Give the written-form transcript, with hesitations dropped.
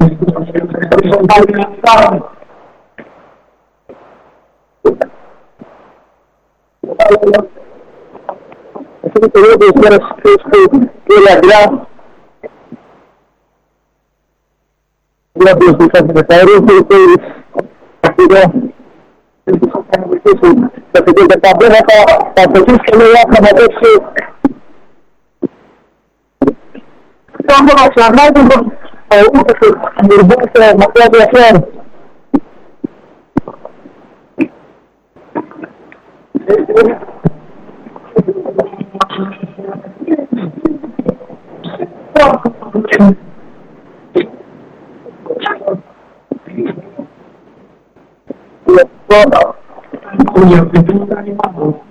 Así que te digo que la gran secretario de